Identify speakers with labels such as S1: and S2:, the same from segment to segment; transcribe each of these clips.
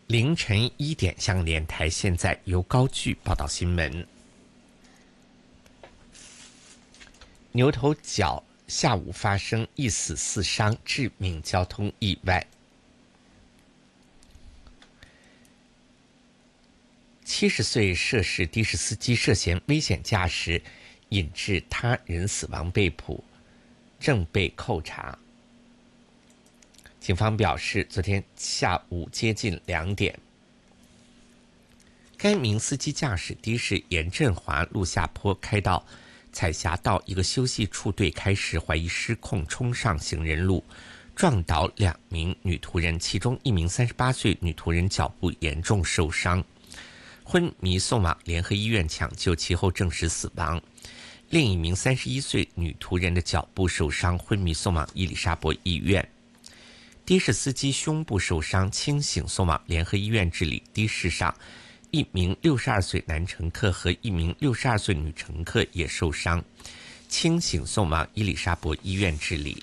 S1: 凌晨1点，香港电台现在由高炬报道新闻。牛头角下午发生1死4伤致命交通意外。70岁涉事的士司机涉嫌危险驾驶，引致他人死亡被捕，正被扣查。警方表示，昨天下午接近2点，该名司机驾驶的士沿振华路下坡开到彩霞道一个休息处对开时，怀疑失控冲上行人路，撞倒2名女途人，其中1名38岁女途人脚部严重受伤，昏迷送往联合医院抢救，其后证实死亡。另1名31岁女途人的脚部受伤，昏迷送往伊丽莎白医院。的士司机胸部受伤，清醒送往联合医院治理。的士上1名62岁男乘客和1名62岁女乘客也受伤，清醒送往伊丽莎白医院治理。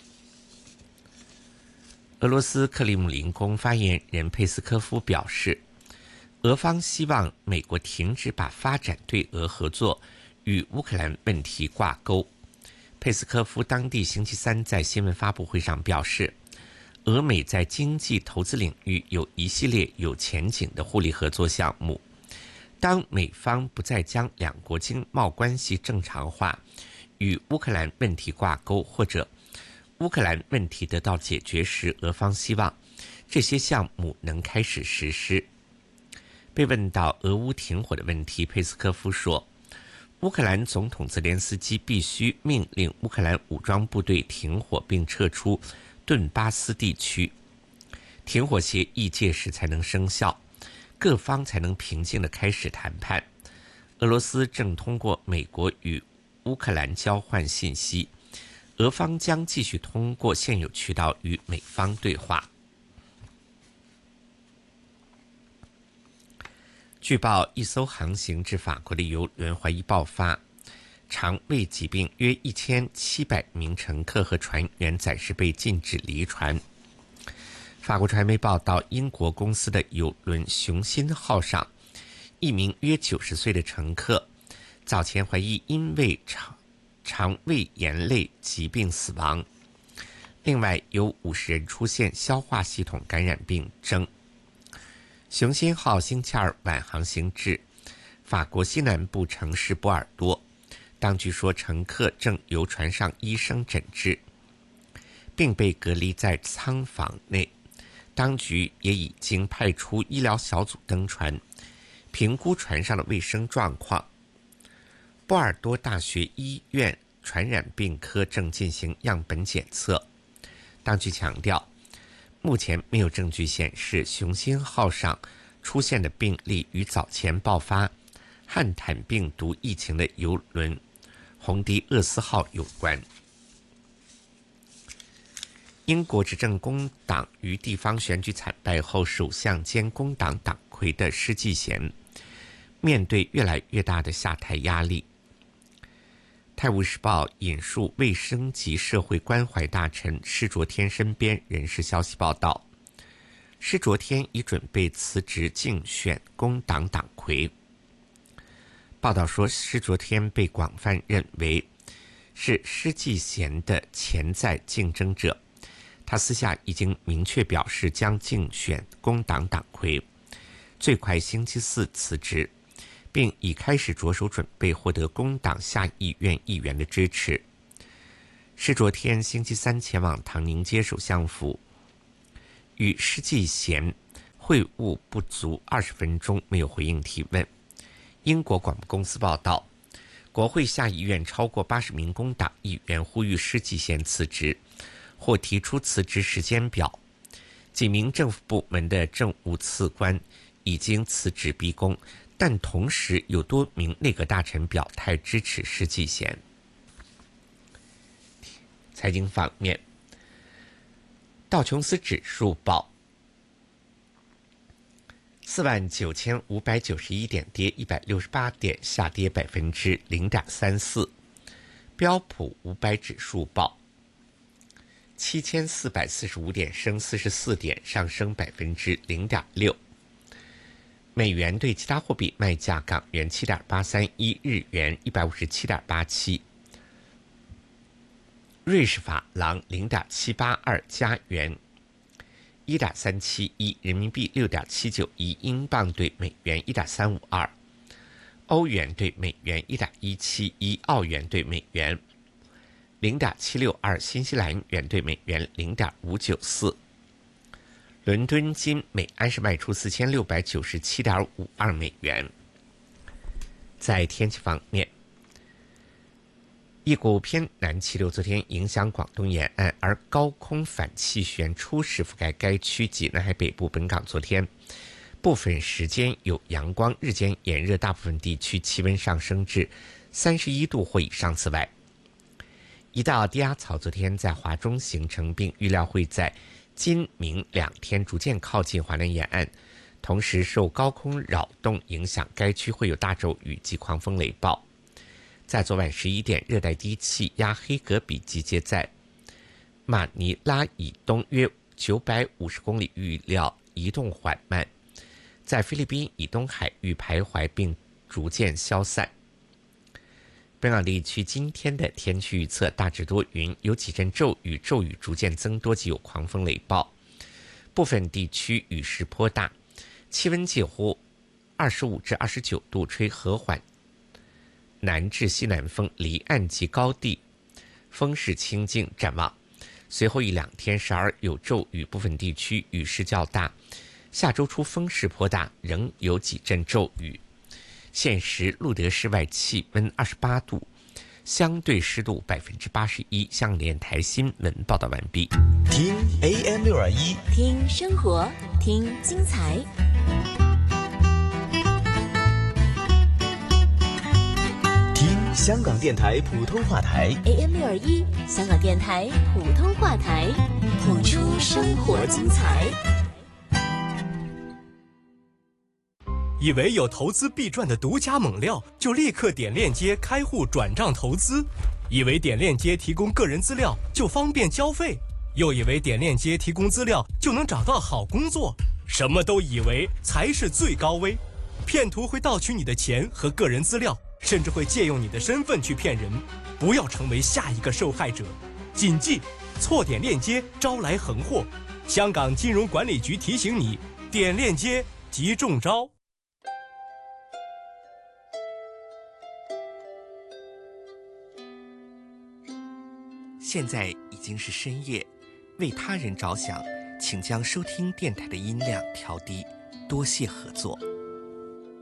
S1: 俄罗斯克里姆林宫发言人佩斯科夫表示，俄方希望美国停止把发展对俄合作与乌克兰问题挂钩。佩斯科夫当地星期3在新闻发布会上表示，俄美在经济投资领域有一系列有前景的互利合作项目。当美方不再将两国经贸关系正常化与乌克兰问题挂钩，或者乌克兰问题得到解决时，俄方希望这些项目能开始实施。被问到俄乌停火的问题，佩斯科夫说，乌克兰总统泽连斯基必须命令乌克兰武装部队停火并撤出顿巴斯地区，停火协议届时才能生效，各方才能平静地开始谈判。俄罗斯正通过美国与乌克兰交换信息，俄方将继续通过现有渠道与美方对话。据报，一艘航行至法国的邮轮怀疑爆发肠胃疾病，约1700名乘客和船员暂时被禁止离船。法国传媒报道，英国公司的邮轮雄心号上一名约90岁的乘客早前怀疑因为肠胃炎类疾病死亡，另外有50人出现消化系统感染病症。雄心号星期2晚航行至法国西南部城市波尔多，当局说乘客正由船上医生诊治，并被隔离在舱房内。当局也已经派出医疗小组登船，评估船上的卫生状况。波尔多大学医院传染病科正进行样本检测。当局强调，目前没有证据显示雄心号上出现的病例与早前爆发汉坦病毒疫情的邮轮红迪厄斯号有关。英国执政工党于地方选举惨败后，首相兼工党党魁的施纪贤面对越来越大的下台压力。泰晤士报引述卫生及社会关怀大臣施卓天身边人士消息报道，施卓天已准备辞职竞选工党党魁。报道说，施卓天被广泛认为是施纪贤的潜在竞争者，他私下已经明确表示将竞选工党党魁，最快星期4辞职，并已开始着手准备获得工党下议院议员的支持。施卓天星期3前往唐宁街首相府，与施纪贤会晤不足20分钟，没有回应提问。英国广播公司报道，国会下议院超过80名工党议员呼吁施纪贤辞职，或提出辞职时间表。几名政府部门的政务次官已经辞职逼宫，但同时有多名内阁大臣表态支持施纪贤。财经方面，道琼斯指数报49591点，跌168点，下跌0.34%。标普500指数报7445点，升44点，上升0.6%。 美元对其他货币卖价：港元7.831，日元157.87，瑞士法郎0.782，加元1.371，人民币6.791，英镑对美元1.352，欧元对美元1.171，澳元对美元0.762，新西兰元对美元0.594。伦敦金每安士卖出4697.52美元。在天气方面，一股偏南气流昨天影响广东沿岸，而高空反气旋初时覆盖该区及南海北部。本港昨天部分时间有阳光，日间炎热，大部分地区气温上升至31度或以上。此外，一道低压槽昨天在华中形成，并预料会在今明2天逐渐靠近华南沿岸，同时受高空扰动影响，该区会有大骤雨及狂风雷暴。在昨晚11点，热带低气压黑格比集结在马尼拉以东约950公里，预料移动缓慢，在菲律宾以东海域徘徊并逐渐消散。本港地区今天的天气预测：大致多云，有几阵骤雨，骤雨逐渐增多及有狂风雷暴，部分地区雨势颇大，气温介乎25至29度，吹和缓南至西南风，离岸及高地风势清劲。展望随后1-2天时而有骤雨，部分地区雨势较大，下周初风势颇大，仍有几阵骤雨。现时录得室外气温28度，相对湿度81%。香港电台新闻报道完毕。
S2: 听 AM621，
S3: 听生活，听精彩。
S2: 听香港电台普通话台
S3: AM621，香港电台普通话台，谱出生活精彩。
S4: 以为有投资必赚的独家猛料，就立刻点链接开户转账投资；以为点链接提供个人资料就方便交费，又以为点链接提供资料就能找到好工作。什么都以为才是最高危，骗徒会盗取你的钱和个人资料，甚至会借用你的身份去骗人。不要成为下一个受害者。谨记，错点链接招来横祸。香港金融管理局提醒你，点链接即中招。
S1: 现在已经是深夜，为他人着想，请将收听电台的音量调低，多谢合作。